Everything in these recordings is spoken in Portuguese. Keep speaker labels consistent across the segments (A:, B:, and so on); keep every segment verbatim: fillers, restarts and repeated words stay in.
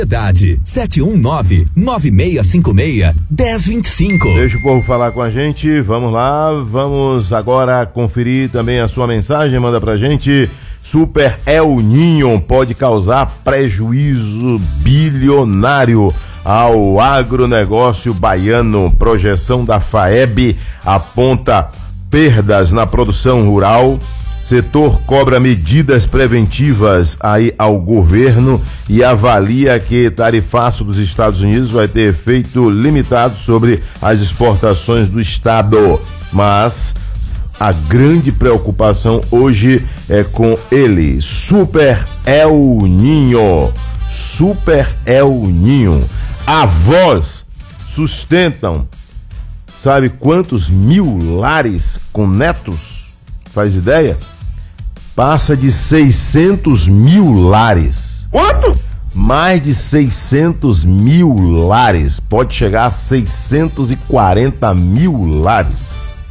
A: sete um nove, nove seis cinco seis, um zero dois cinco.
B: Deixa o povo falar com a gente, vamos lá, vamos agora conferir também a sua mensagem, manda pra gente. Super El Niño pode causar prejuízo bilionário ao agronegócio baiano. Projeção da FAEB aponta perdas na produção rural. Setor cobra medidas preventivas aí ao governo e avalia que tarifaço dos Estados Unidos vai ter efeito limitado sobre as exportações do estado. Mas a grande preocupação hoje é com ele, Super El Niño. Super El Niño. Avós sustentam, sabe quantos mil lares com netos? Faz ideia? Passa de seiscentos mil lares.
C: Quanto?
B: Mais de seiscentos mil lares. Pode chegar a seiscentos e quarenta mil lares.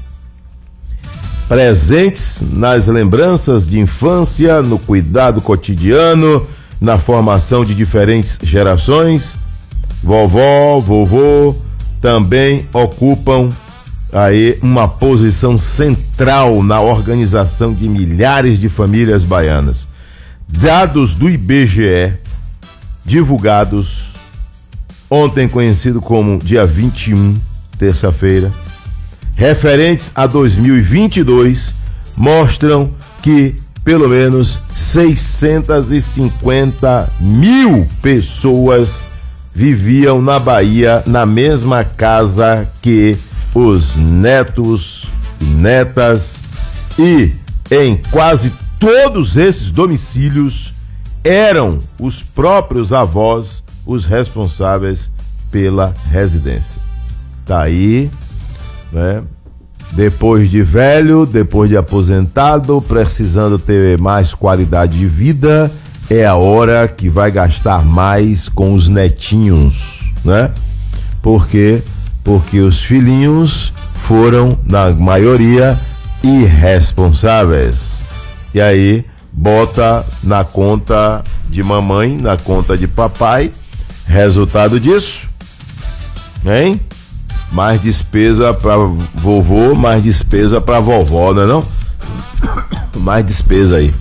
B: Presentes nas lembranças de infância, no cuidado cotidiano, na formação de diferentes gerações. Vovó, vovô também ocupam aí uma posição central na organização de milhares de famílias baianas. Dados do I B G E, divulgados ontem, conhecido como dia vinte e um, terça-feira, referentes a dois mil e vinte e dois, mostram que pelo menos seiscentos e cinquenta mil pessoas viviam na Bahia na mesma casa que os netos e netas, e em quase todos esses domicílios eram os próprios avós os responsáveis pela residência. Tá aí, né? Depois de velho, depois de aposentado, precisando ter mais qualidade de vida, é a hora que vai gastar mais com os netinhos, né? Porque porque os filhinhos foram, na maioria, irresponsáveis. E aí, bota na conta de mamãe, na conta de papai. Resultado disso, hein? Mais despesa para vovô, mais despesa para vovó, não é não? Mais despesa aí.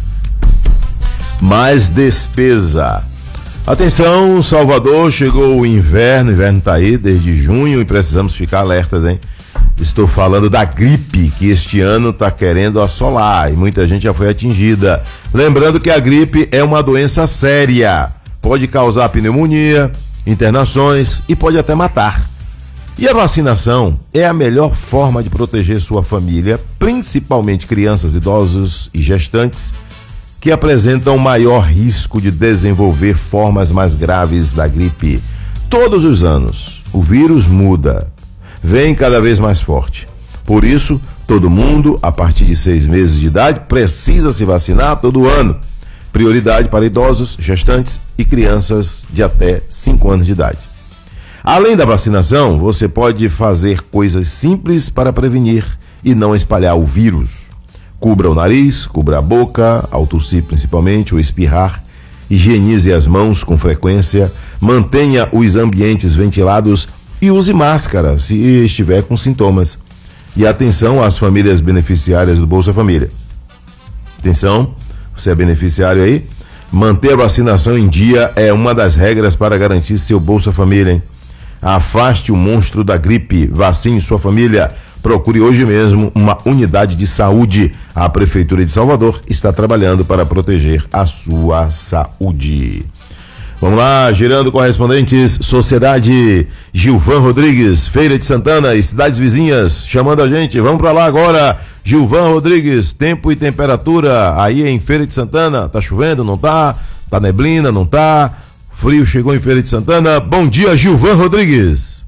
B: Mais despesa. Atenção, Salvador, chegou o inverno, o inverno tá aí desde junho e precisamos ficar alertas, hein? Estou falando da gripe, que este ano tá querendo assolar e muita gente já foi atingida. Lembrando que a gripe é uma doença séria, pode causar pneumonia, internações e pode até matar. E a vacinação é a melhor forma de proteger sua família, principalmente crianças, idosos e gestantes, que apresentam maior risco de desenvolver formas mais graves da gripe. Todos os anos, o vírus muda, vem cada vez mais forte. Por isso, todo mundo, a partir de seis meses de idade, precisa se vacinar todo ano. Prioridade para idosos, gestantes e crianças de até cinco anos de idade. Além da vacinação, você pode fazer coisas simples para prevenir e não espalhar o vírus. Cubra o nariz, cubra a boca, ao tossir principalmente, ou espirrar. Higienize as mãos com frequência, mantenha os ambientes ventilados e use máscara se estiver com sintomas. E atenção às famílias beneficiárias do Bolsa Família. Atenção, você é beneficiário aí? Manter a vacinação em dia é uma das regras para garantir seu Bolsa Família, hein? Afaste o monstro da gripe, vacine sua família. Procure hoje mesmo uma unidade de saúde. A Prefeitura de Salvador está trabalhando para proteger a sua saúde. Vamos lá, girando correspondentes, Sociedade Gilvan Rodrigues, Feira de Santana e cidades vizinhas, chamando a gente. Vamos para lá agora, Gilvan Rodrigues, tempo e temperatura aí em Feira de Santana. Tá chovendo, não tá? Tá neblina, não tá? Frio chegou em Feira de Santana. Bom dia, Gilvan Rodrigues.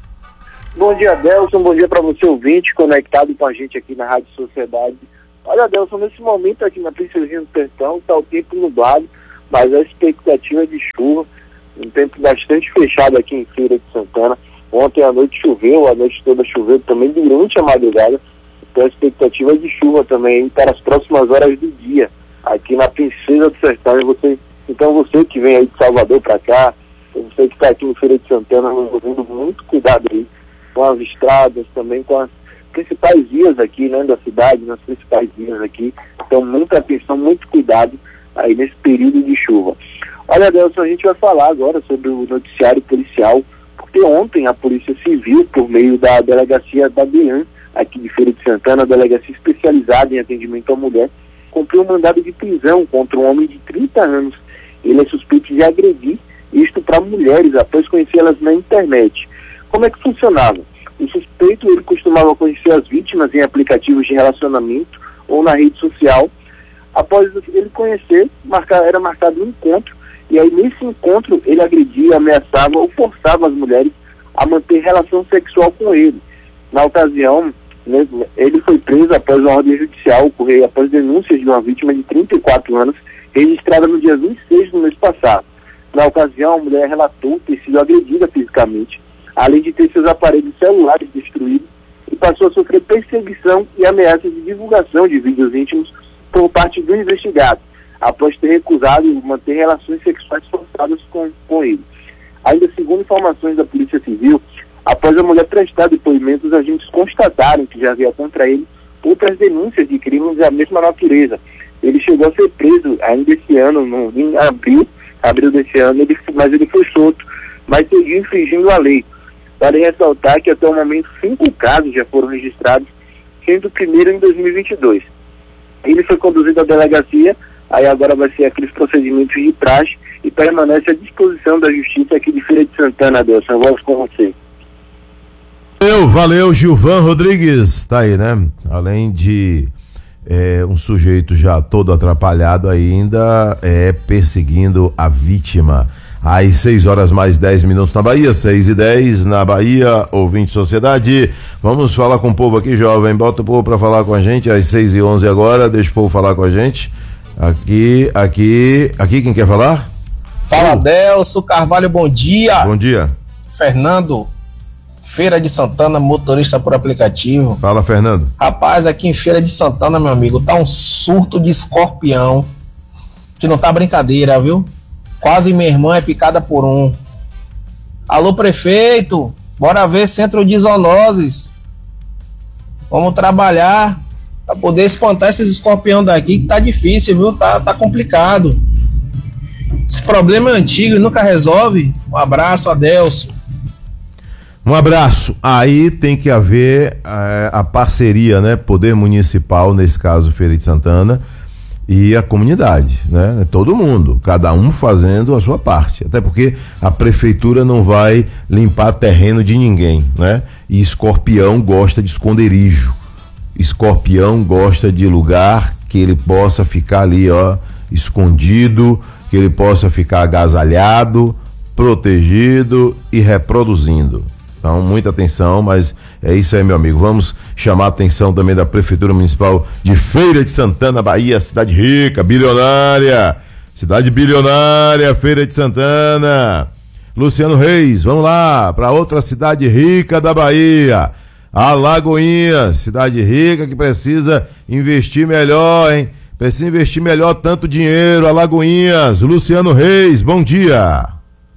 C: Bom dia, Adelson. Bom dia para você, ouvinte, conectado com a gente aqui na Rádio Sociedade. Olha, Adelson, nesse momento aqui na Princesinha do Sertão, está o tempo nublado, mas a expectativa é de chuva, um tempo bastante fechado aqui em Feira de Santana. Ontem à noite choveu, a noite toda choveu também durante a madrugada, então a expectativa é de chuva também para as próximas horas do dia, aqui na Princesa do Sertão. E você, então você que vem aí de Salvador para cá, Você que está aqui no Feira de Santana, ouvindo muito cuidado aí com as estradas, também com as principais vias aqui, né, da cidade, nas principais vias aqui. Então, muita atenção, muito cuidado aí nesse período de chuva. Olha, Adelson, a gente vai falar agora sobre o noticiário policial, porque ontem a Polícia Civil, por meio da delegacia da D E A N, aqui de Feira de Santana, a delegacia especializada em atendimento à mulher, cumpriu um mandado de prisão contra um homem de trinta anos. Ele é suspeito de agredir isto para mulheres após conhecê-las na internet. Como é que funcionava? O suspeito, ele costumava conhecer as vítimas em aplicativos de relacionamento ou na rede social. Após ele conhecer, marcar, era marcado um encontro, e aí nesse encontro ele agredia, ameaçava ou forçava as mulheres a manter relação sexual com ele. Na ocasião, né, ele foi preso após uma ordem judicial ocorrer após denúncias de uma vítima de trinta e quatro anos, registrada no dia vinte e seis do mês passado. Na ocasião, a mulher relatou ter sido agredida fisicamente, além de ter seus aparelhos celulares destruídos, e passou a sofrer perseguição e ameaças de divulgação de vídeos íntimos por parte do investigado, após ter recusado manter relações sexuais forçadas com, com ele. Ainda segundo informações da Polícia Civil, após a mulher prestar depoimentos, os agentes constataram que já havia contra ele outras denúncias de crimes da mesma natureza. Ele chegou a ser preso ainda esse ano, no, em abril, abril desse ano, ele, mas ele foi solto, mas seguiu infringindo a lei. Vale ressaltar que até o momento cinco casos já foram registrados, sendo o primeiro em dois mil e vinte e dois. Ele foi conduzido à delegacia, aí agora vai ser aqueles procedimentos de praxe e permanece à disposição da Justiça aqui de Feira de Santana, Adelson. Eu volto com você.
B: Valeu, valeu, Gilvan Rodrigues, tá aí, né? Além de é, um sujeito já todo atrapalhado, ainda é perseguindo a vítima. Às seis horas mais dez minutos na Bahia, seis e dez na Bahia, ouvinte Sociedade. Vamos falar com o povo aqui, jovem. Bota o povo pra falar com a gente, às seis e onze agora, deixa o povo falar com a gente. Aqui, aqui, aqui, quem quer falar?
D: Fala, Adelson Carvalho, bom dia.
B: Bom dia.
D: Fernando, Feira de Santana, motorista por aplicativo.
B: Fala, Fernando.
D: Rapaz, aqui em Feira de Santana, meu amigo, tá um surto de escorpião, que não tá brincadeira, viu? Quase minha irmã é picada por um. Alô, prefeito, bora ver centro de zoonoses. Vamos trabalhar pra poder espantar esses escorpião daqui, que tá difícil, viu? Tá, tá complicado. Esse problema é antigo e nunca resolve. Um abraço, Adelson.
B: Um abraço. Aí tem que haver é, a parceria, né? Poder municipal, nesse caso Feira de Santana, e a comunidade, né? Todo mundo, cada um fazendo a sua parte, até porque a prefeitura não vai limpar terreno de ninguém, né? E escorpião gosta de esconderijo, escorpião gosta de lugar que ele possa ficar ali, ó, escondido, que ele possa ficar agasalhado, protegido e reproduzindo. Então, muita atenção, mas é isso aí, meu amigo. Vamos chamar a atenção também da Prefeitura Municipal de Feira de Santana, Bahia, cidade rica, bilionária, cidade bilionária, Feira de Santana. Luciano Reis, vamos lá, para outra cidade rica da Bahia, Alagoinhas, cidade rica que precisa investir melhor, hein? Precisa investir melhor tanto dinheiro, Alagoinhas. Luciano Reis, bom dia.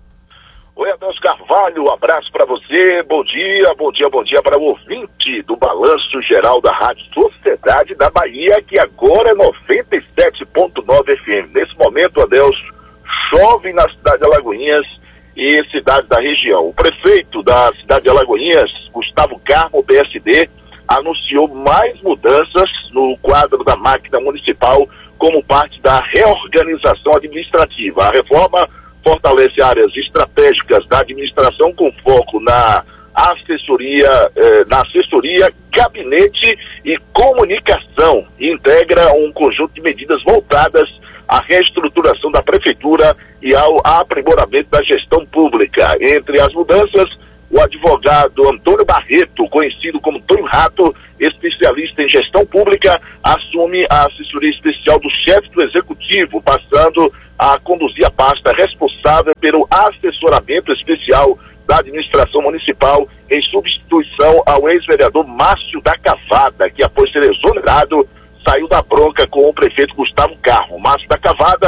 E: Oi, Adelson Carvalho, um abraço para você, bom dia, bom dia, bom dia para o ouvinte do Balanço Geral da Rádio Sociedade da Bahia, que agora é noventa e sete ponto nove F M. Nesse momento, Adelson, chove na cidade de Alagoinhas e cidades da região. O prefeito da cidade de Alagoinhas, Gustavo Carmo, P S D, anunciou mais mudanças no quadro da máquina municipal como parte da reorganização administrativa. A reforma fortalece áreas estratégicas da administração com foco na assessoria, eh, na assessoria, gabinete e comunicação, e integra um conjunto de medidas voltadas à reestruturação da prefeitura e ao aprimoramento da gestão pública. Entre as mudanças, o advogado Antônio Barreto, conhecido como Tonho Rato, especialista em gestão pública, assume a assessoria especial do chefe do executivo, passando a conduzir a pasta responsável pelo assessoramento especial da administração municipal, em substituição ao ex-vereador Márcio da Cavada, que após ser exonerado, saiu da bronca com o prefeito Gustavo Carmo. Márcio da Cavada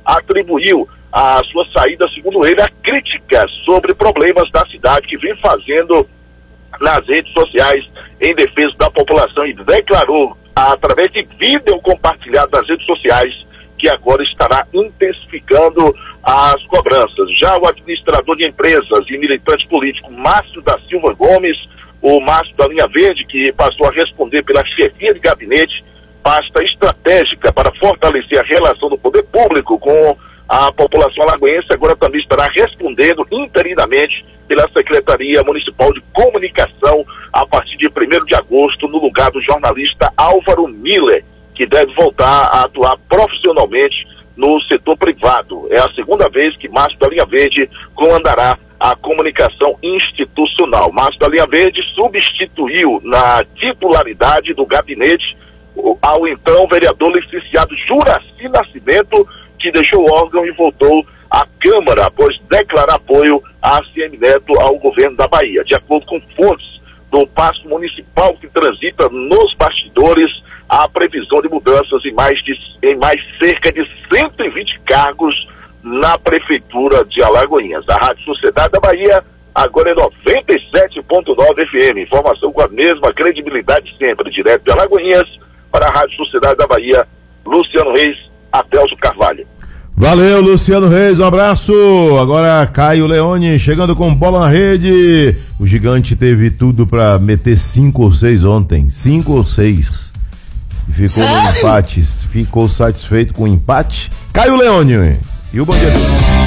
E: atribuiu a sua saída, segundo ele, a críticas sobre problemas da cidade que vem fazendo nas redes sociais em defesa da população, e declarou, através de vídeo compartilhado nas redes sociais, que agora estará intensificando as cobranças. Já o administrador de empresas e militante político Márcio da Silva Gomes, o Márcio da Linha Verde, que passou a responder pela chefia de gabinete, pasta estratégica para fortalecer a relação do poder público com a população alagoense, agora também estará respondendo interinamente pela Secretaria Municipal de Comunicação a partir de primeiro de agosto, no lugar do jornalista Álvaro Miller, que deve voltar a atuar profissionalmente no setor privado. É a segunda vez que Márcio da Linha Verde comandará a comunicação institucional. Márcio da Linha Verde substituiu na titularidade do gabinete ao então vereador licenciado Juraci Nascimento, que deixou o órgão e voltou à Câmara após declarar apoio a A C M Neto ao governo da Bahia. De acordo com fontes do Paço Municipal que transita nos bastidores, há previsão de mudanças em mais, de, em mais cerca de cento e vinte cargos na Prefeitura de Alagoinhas. A Rádio Sociedade da Bahia agora é noventa e sete ponto nove F M. Informação com a mesma credibilidade sempre, direto de Alagoinhas para a Rádio Sociedade da Bahia. Luciano Reis, Adelso Carvalho.
B: Valeu, Luciano Reis, um abraço. Agora Caio Leone chegando com bola na rede. O gigante teve tudo para meter cinco ou seis ontem, cinco ou seis. Ficou no empate, ficou satisfeito com o empate. Caio Leone e o Bom Dia.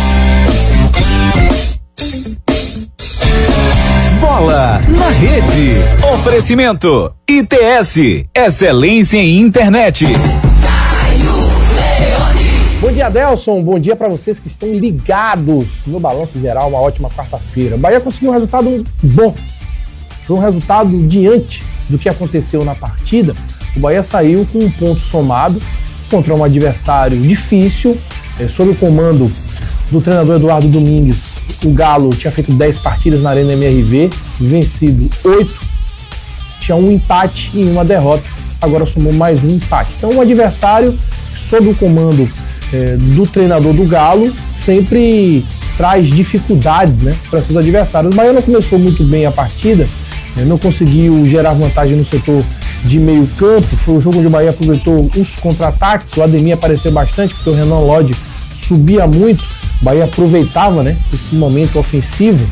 A: Bola na rede. Oferecimento I T S, excelência em internet.
D: Bom dia, Adelson. Bom dia para vocês que estão ligados no Balanço Geral. Uma ótima quarta-feira. O Bahia conseguiu um resultado bom. Foi um resultado diante do que aconteceu na partida. O Bahia saiu com um ponto somado contra um adversário difícil. É, sob o comando do treinador Eduardo Domingues, o Galo tinha feito dez partidas na Arena M R V, vencido oito, tinha um empate e uma derrota. Agora somou mais um empate. Então, um adversário sob o comando É, do treinador do Galo sempre traz dificuldades, né, para seus adversários. O Bahia não começou muito bem a partida, né, não conseguiu gerar vantagem no setor de meio campo. Foi o jogo onde o Bahia aproveitou os contra-ataques. O Ademir apareceu bastante porque o Renan Lodge subia muito. O Bahia aproveitava, né, esse momento ofensivo,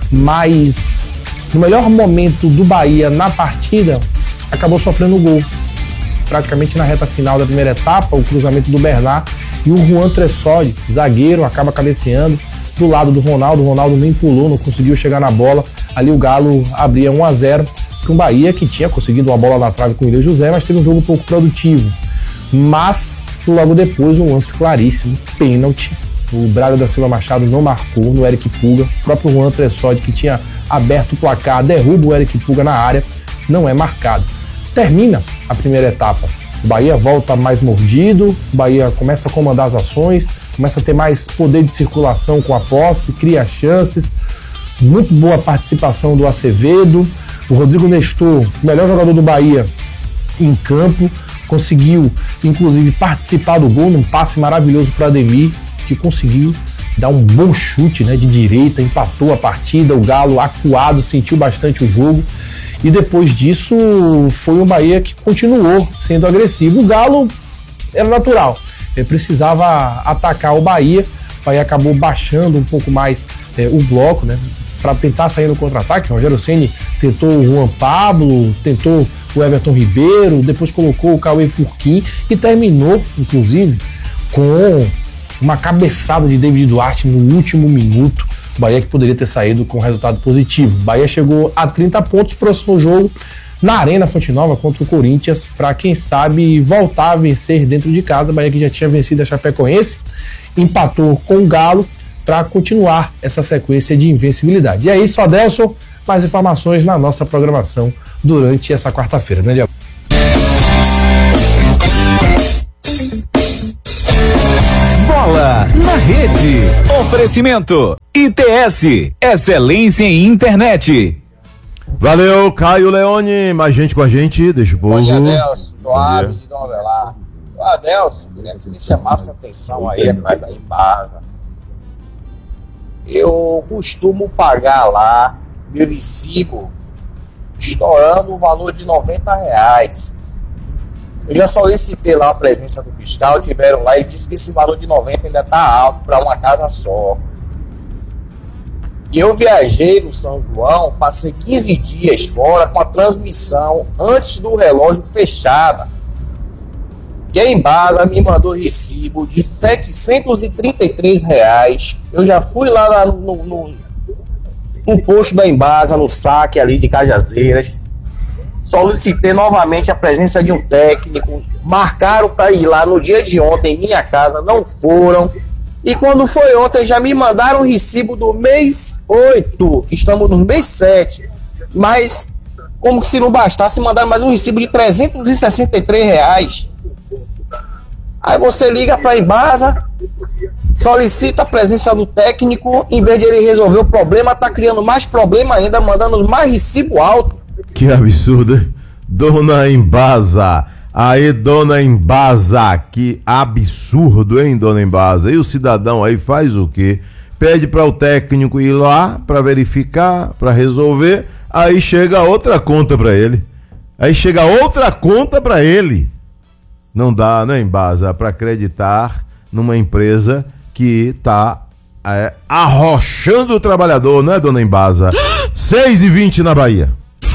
D: mas no melhor momento do Bahia na partida acabou sofrendo o gol. Praticamente na reta final da primeira etapa, o cruzamento do Bernard, e o Juan Tressoli, zagueiro, acaba cabeceando do lado do Ronaldo. O Ronaldo nem pulou, não conseguiu chegar na bola. Ali o Galo abria um a zero para um Bahia que tinha conseguido uma bola na trave com o Willian José, mas teve um jogo pouco produtivo. Mas logo depois um lance claríssimo, pênalti. O Braga da Silva Machado não marcou no Eric Puga. O próprio Juan Tressoli, que tinha aberto o placar, derruba o Eric Puga na área, não é marcado. Termina a primeira etapa. O Bahia volta mais mordido, o Bahia começa a comandar as ações, começa a ter mais poder de circulação com a posse, cria chances. Muito boa participação do Acevedo. O Rodrigo Nestor, o melhor jogador do Bahia em campo, conseguiu inclusive participar do gol num passe maravilhoso para Ademir, que conseguiu dar um bom chute, né, de direita, empatou a partida. O Galo acuado, sentiu bastante o jogo. E depois disso foi um Bahia que continuou sendo agressivo. O Galo era natural, ele precisava atacar o Bahia. O Bahia acabou baixando um pouco mais é, o bloco, né, para tentar sair no contra-ataque. O Rogério Ceni tentou o Juan Pablo, tentou o Everton Ribeiro, depois colocou o Cauê Furquim e terminou, inclusive, com uma cabeçada de David Duarte no último minuto. O Bahia que poderia ter saído com um resultado positivo. O Bahia chegou a trinta pontos, próximo jogo na Arena Fonte Nova contra o Corinthians, para quem sabe voltar a vencer dentro de casa. O Bahia que já tinha vencido a Chapecoense, empatou com o Galo para continuar essa sequência de invencibilidade. E é isso, Adelson. Mais informações na nossa programação durante essa quarta-feira, né, Diego?
A: Bola na rede. Oferecimento I T S, excelência em internet.
B: Valeu, Caio Leone. Mais gente com a gente, deixa o povo.
F: Bom dia, Deus. Suave de Dom Avelar.
D: Adelson, queria que você chamasse a atenção aí atrás da Embasa. Eu costumo pagar lá meu recibo estourando o valor de noventa reais. Eu já solicitei lá a presença do fiscal, tiveram lá e disse que esse valor de noventa ainda está alto para uma casa só. E eu viajei no São João, passei quinze dias fora com a transmissão antes do relógio fechada. E a Embasa me mandou recibo de setecentos e trinta e três reais. Eu já fui lá no, no, no, no posto da Embasa, no saque ali de Cajazeiras. Solicitei novamente a presença de um técnico. Marcaram para ir lá no dia de ontem em minha casa, não foram. E quando foi ontem já me mandaram o recibo do mês oito. Estamos no mês sete. Mas, como se não bastasse, mandaram mais um recibo de trezentos e sessenta e três reais. Aí você liga para a Embasa, solicita a presença do técnico, em vez de ele resolver o problema, tá criando mais problema ainda, mandando mais recibo alto.
B: Que absurdo, hein? Dona Embasa. Aí, Dona Embasa, que absurdo, hein, Dona Embasa? E o cidadão aí faz o quê? Pede para o técnico ir lá para verificar, para resolver, aí chega outra conta para ele. Aí chega outra conta para ele. Não dá, né, Embasa, para acreditar numa empresa que tá é, arrochando o trabalhador, né, Dona Embasa? seis e vinte na Bahia.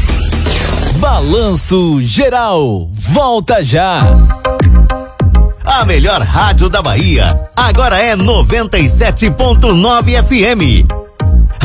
A: Balanço Geral, volta já.
F: A melhor rádio da Bahia, agora é noventa e sete ponto nove F M.